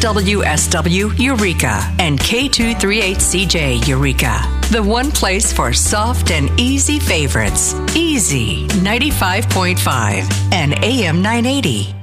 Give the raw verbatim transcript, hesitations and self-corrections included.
W S W Eureka and K two thirty-eight C J Eureka. The one place for soft and easy favorites. Easy ninety-five point five and A M nine eighty.